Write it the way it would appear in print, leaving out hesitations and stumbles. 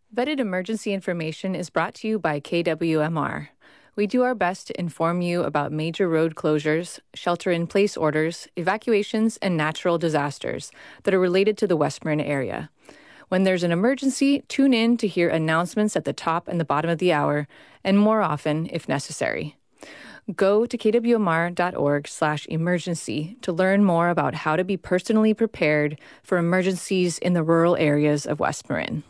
Vetted emergency information is brought to you by KWMR. We do our best to inform you about major road closures, shelter-in-place orders, evacuations, and natural disasters that are related to the West Marin area. When there's an emergency, tune in to hear announcements at the top and the bottom of the hour, and more often if necessary. Go to kwmr.org/emergency to learn more about how to be personally prepared for emergencies in the rural areas of West Marin.